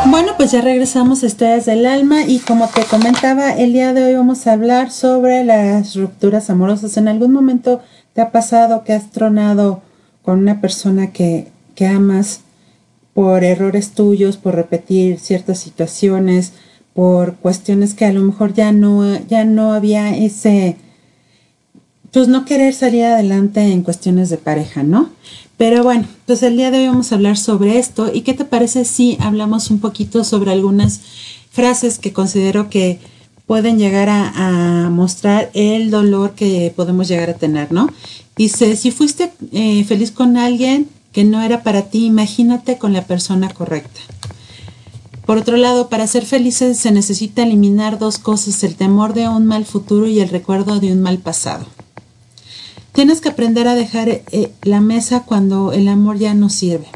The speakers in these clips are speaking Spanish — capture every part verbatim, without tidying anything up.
Bueno, pues ya regresamos a Estrellas del Alma y como te comentaba, el día de hoy vamos a hablar sobre las rupturas amorosas. ¿En algún momento te ha pasado que has tronado con una persona que, que amas por errores tuyos, por repetir ciertas situaciones, por cuestiones que a lo mejor ya no, ya no había ese, pues no querer salir adelante en cuestiones de pareja, ¿no? Pero bueno, pues el día de hoy vamos a hablar sobre esto. ¿Y qué te parece si hablamos un poquito sobre algunas frases que considero que pueden llegar a, a mostrar el dolor que podemos llegar a tener, ¿no? Dice, si fuiste eh, feliz con alguien que no era para ti, imagínate con la persona correcta. Por otro lado, para ser felices se necesita eliminar dos cosas, el temor de un mal futuro y el recuerdo de un mal pasado. Tienes que aprender a dejar eh, la mesa cuando el amor ya no sirve.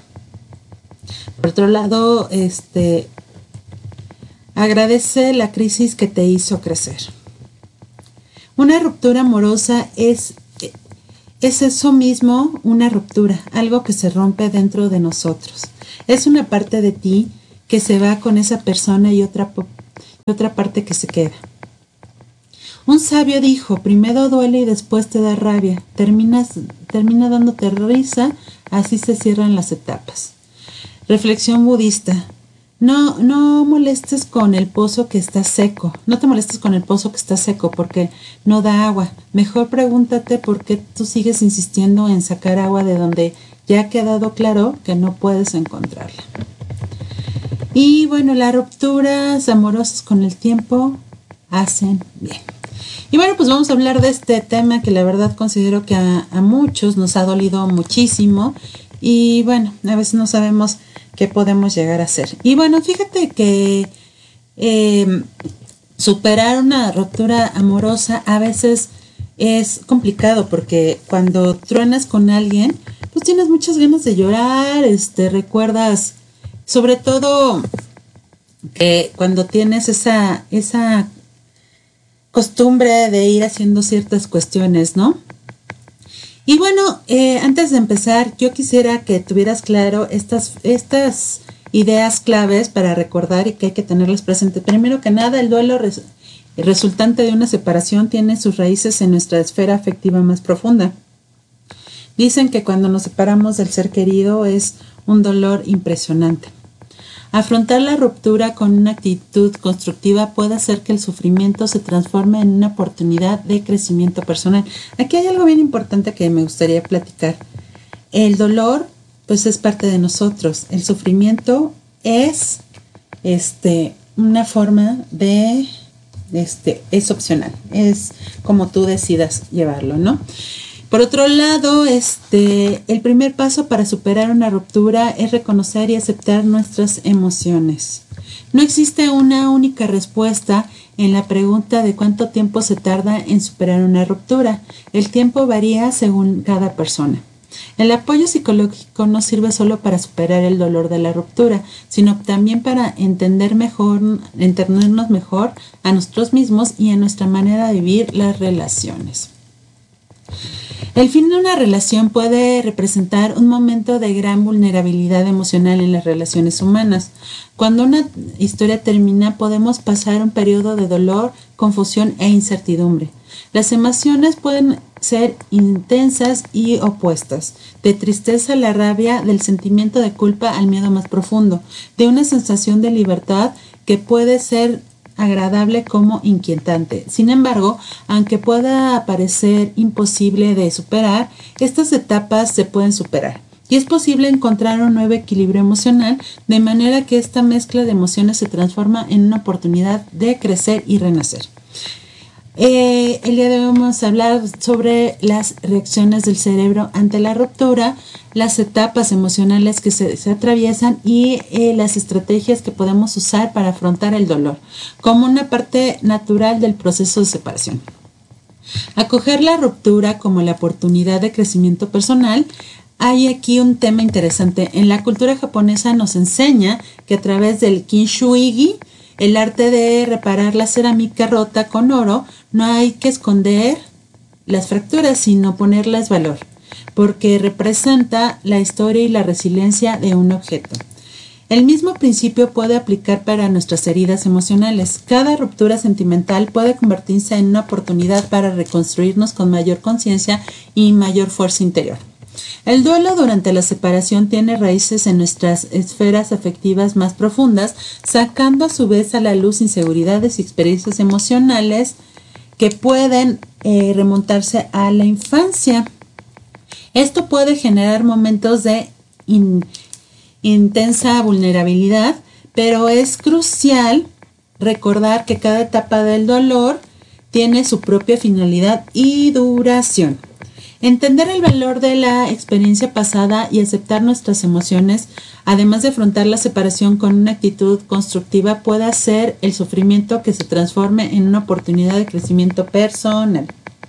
Por otro lado, este, agradece la crisis que te hizo crecer. Una ruptura amorosa es, es eso mismo, una ruptura, algo que se rompe dentro de nosotros. Es una parte de ti que se va con esa persona y otra, otra parte que se queda. Un sabio dijo, primero duele y después te da rabia, terminas, termina dándote risa, así se cierran las etapas. Reflexión budista, no, no molestes con el pozo que está seco, no te molestes con el pozo que está seco porque no da agua, mejor pregúntate por qué tú sigues insistiendo en sacar agua de donde ya ha quedado claro que no puedes encontrarla. Y bueno, las rupturas amorosas con el tiempo hacen bien. Y bueno, pues vamos a hablar de este tema que la verdad considero que a, a muchos nos ha dolido muchísimo y bueno, a veces no sabemos qué podemos llegar a hacer. Y bueno, fíjate que eh, superar una ruptura amorosa a veces es complicado porque cuando truenas con alguien, pues tienes muchas ganas de llorar, este, recuerdas, sobre todo que cuando tienes esa, esa costumbre de ir haciendo ciertas cuestiones, ¿no? Y bueno, eh, antes de empezar, yo quisiera que tuvieras claro estas, estas ideas claves para recordar y que hay que tenerlas presentes. Primero que nada, el duelo res, resultante de una separación tiene sus raíces en nuestra esfera afectiva más profunda. Dicen que cuando nos separamos del ser querido es un dolor impresionante. Afrontar la ruptura con una actitud constructiva puede hacer que el sufrimiento se transforme en una oportunidad de crecimiento personal. Aquí hay algo bien importante que me gustaría platicar. El dolor, pues, es parte de nosotros. El sufrimiento es este, una forma de, este, es opcional. Es como tú decidas llevarlo, ¿no? Por otro lado, este, el primer paso para superar una ruptura es reconocer y aceptar nuestras emociones. No existe una única respuesta en la pregunta de cuánto tiempo se tarda en superar una ruptura. El tiempo varía según cada persona. El apoyo psicológico no sirve solo para superar el dolor de la ruptura, sino también para entender mejor, entendernos mejor a nosotros mismos y a nuestra manera de vivir las relaciones. El fin de una relación puede representar un momento de gran vulnerabilidad emocional en las relaciones humanas. Cuando una historia termina, podemos pasar un periodo de dolor, confusión e incertidumbre. Las emociones pueden ser intensas y opuestas, de tristeza a la rabia, del sentimiento de culpa al miedo más profundo, de una sensación de libertad que puede ser agradable como inquietante. Sin embargo, aunque pueda parecer imposible de superar, estas etapas se pueden superar y es posible encontrar un nuevo equilibrio emocional de manera que esta mezcla de emociones se transforma en una oportunidad de crecer y renacer. Eh, el día de hoy vamos a hablar sobre las reacciones del cerebro ante la ruptura, las etapas emocionales que se, se atraviesan y eh, las estrategias que podemos usar para afrontar el dolor como una parte natural del proceso de separación. Acoger la ruptura como la oportunidad de crecimiento personal. Hay aquí un tema interesante. En la cultura japonesa nos enseña que a través del Kintsugi, el arte de reparar la cerámica rota con oro, no hay que esconder las fracturas, sino ponerles valor, porque representa la historia y la resiliencia de un objeto. El mismo principio puede aplicar para nuestras heridas emocionales. Cada ruptura sentimental puede convertirse en una oportunidad para reconstruirnos con mayor conciencia y mayor fuerza interior. El duelo durante la separación tiene raíces en nuestras esferas afectivas más profundas, sacando a su vez a la luz inseguridades y experiencias emocionales que pueden eh, remontarse a la infancia. Esto puede generar momentos de in, intensa vulnerabilidad, pero es crucial recordar que cada etapa del dolor tiene su propia finalidad y duración. Entender el valor de la experiencia pasada y aceptar nuestras emociones, además de afrontar la separación con una actitud constructiva, puede hacer el sufrimiento que se transforme en una oportunidad de crecimiento personal.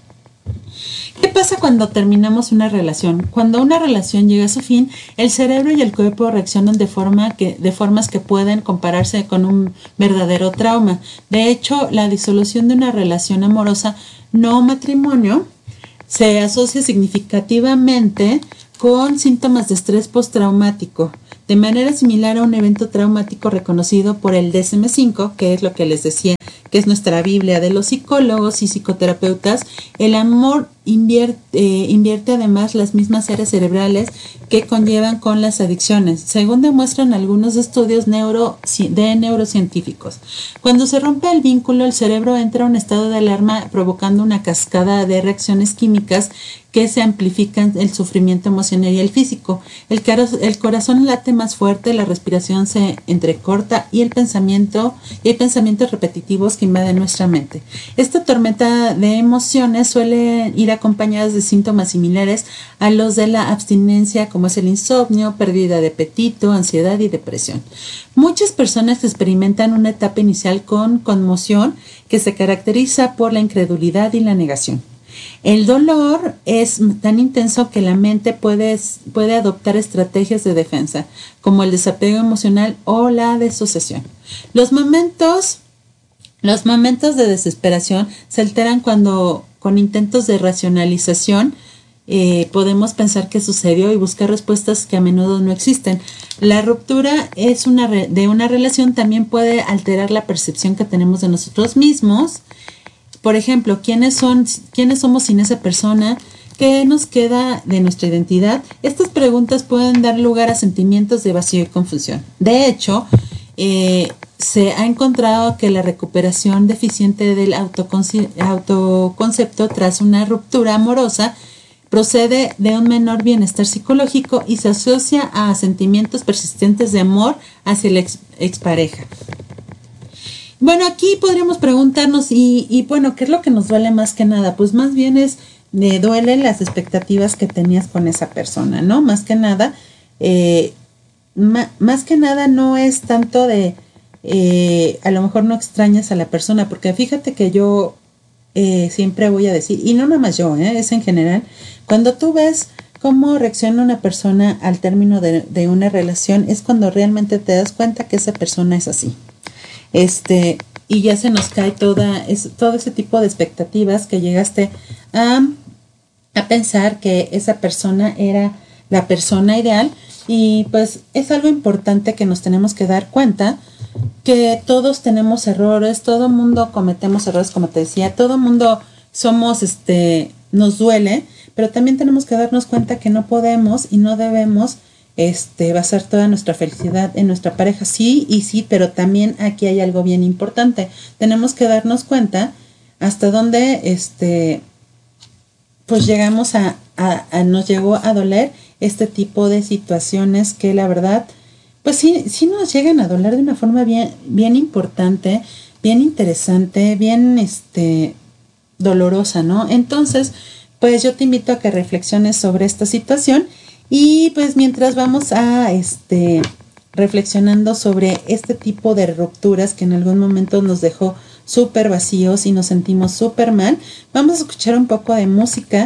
¿Qué pasa cuando terminamos una relación? Cuando una relación llega a su fin, el cerebro y el cuerpo reaccionan de, forma que, de formas que pueden compararse con un verdadero trauma. De hecho, la disolución de una relación amorosa no matrimonio se asocia significativamente con síntomas de estrés postraumático, de manera similar a un evento traumático reconocido por el D S M cinco, que es lo que les decía, que es nuestra Biblia de los psicólogos y psicoterapeutas. El amor invierte, eh, invierte además las mismas áreas cerebrales que conllevan con las adicciones, según demuestran algunos estudios neuro, de neurocientíficos. Cuando se rompe el vínculo, el cerebro entra a un estado de alarma, provocando una cascada de reacciones químicas que se amplifican el sufrimiento emocional y el físico. El, el corazón late más fuerte, la respiración se entrecorta y el pensamiento y hay pensamientos repetitivos que invaden nuestra mente. Esta tormenta de emociones suele ir acompañadas de síntomas similares a los de la abstinencia, como es el insomnio, pérdida de apetito, ansiedad y depresión. Muchas personas experimentan una etapa inicial con conmoción que se caracteriza por la incredulidad y la negación. El dolor es tan intenso que la mente puede, puede adoptar estrategias de defensa, como el desapego emocional o la disociación. Los momentos, los momentos de desesperación se alteran cuando, con intentos de racionalización, eh, podemos pensar qué sucedió y buscar respuestas que a menudo no existen. La ruptura es una re, de una relación también puede alterar la percepción que tenemos de nosotros mismos. Por ejemplo, ¿quiénes son, quiénes somos sin esa persona? ¿Qué nos queda de nuestra identidad? Estas preguntas pueden dar lugar a sentimientos de vacío y confusión. De hecho, eh, se ha encontrado que la recuperación deficiente del autoconce- autoconcepto tras una ruptura amorosa procede de un menor bienestar psicológico y se asocia a sentimientos persistentes de amor hacia la ex- expareja. Bueno, aquí podríamos preguntarnos, y, y bueno, ¿qué es lo que nos duele más que nada? Pues más bien es, me duelen las expectativas que tenías con esa persona, ¿no? Más que nada, eh, ma, más que nada no es tanto de, eh, a lo mejor no extrañas a la persona, porque fíjate que yo eh, siempre voy a decir, y no nada más yo, ¿eh? Es en general, cuando tú ves cómo reacciona una persona al término de, de una relación, es cuando realmente te das cuenta que esa persona es así. Este, y ya se nos cae toda es, todo ese tipo de expectativas que llegaste a, a pensar que esa persona era la persona ideal, y pues es algo importante que nos tenemos que dar cuenta que todos tenemos errores, todo mundo cometemos errores, como te decía, todo mundo somos, este, nos duele, pero también tenemos que darnos cuenta que no podemos y no debemos Este, basar toda nuestra felicidad en nuestra pareja. Sí y sí, pero también aquí hay algo bien importante. Tenemos que darnos cuenta hasta dónde este, pues llegamos a, a, a nos llegó a doler este tipo de situaciones que la verdad, pues sí, sí nos llegan a doler de una forma bien, bien importante, bien interesante, bien este, dolorosa, ¿no? Entonces, pues yo te invito a que reflexiones sobre esta situación. Y pues mientras vamos a este reflexionando sobre este tipo de rupturas que en algún momento nos dejó súper vacíos y nos sentimos súper mal, vamos a escuchar un poco de música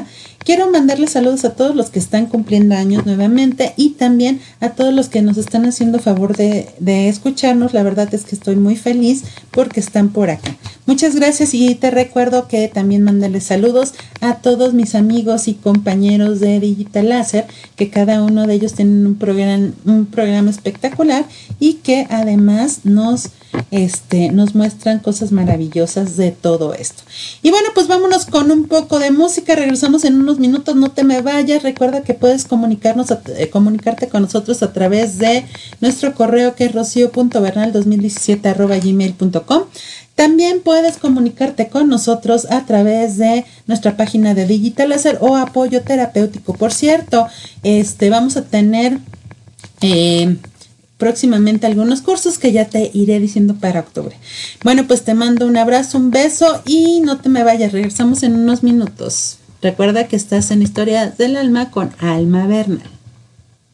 quiero mandarles saludos a todos los que están cumpliendo años nuevamente y también a todos los que nos están haciendo favor de, de escucharnos. La verdad es que estoy muy feliz porque están por acá. Muchas gracias y te recuerdo que también mandarles saludos a todos mis amigos y compañeros de Digital Láser, que cada uno de ellos tienen un programa, un programa espectacular y que además nos, este, nos muestran cosas maravillosas de todo esto. Y bueno, pues vámonos con un poco de música. Regresamos en unos minutos, no te me vayas. Recuerda que puedes comunicarnos, eh, comunicarte con nosotros a través de nuestro correo, que es rocio punto bernal dos mil diecisiete arroba gmail punto com. También puedes comunicarte con nosotros a través de nuestra página de Digital Láser o Apoyo Terapéutico. Por cierto, este, vamos a tener eh, próximamente algunos cursos que ya te iré diciendo para octubre. Bueno, pues te mando un abrazo, un beso y no te me vayas. Regresamos en unos minutos. Recuerda que estás en Historias del Alma con Alma Bernal.